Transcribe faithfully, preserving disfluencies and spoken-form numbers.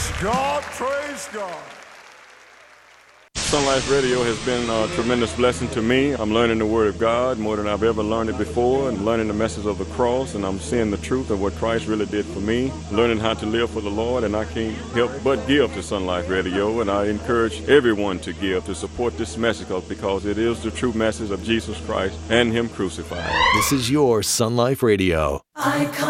God, praise God. Sun Life Radio has been a tremendous blessing to me. I'm learning the Word of God more than I've ever learned it before, and learning the message of the cross, and I'm seeing the truth of what Christ really did for me, learning how to live for the Lord, and I can't help but give to Sun Life Radio, and I encourage everyone to give, to support this message, because it is the true message of Jesus Christ and Him crucified. This is your Sun Life Radio. I